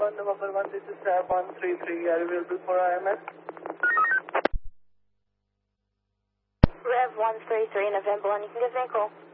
1, November 1, this is Rev 133. Are you available for IMS? Rev 133, November 1, you can give me a call.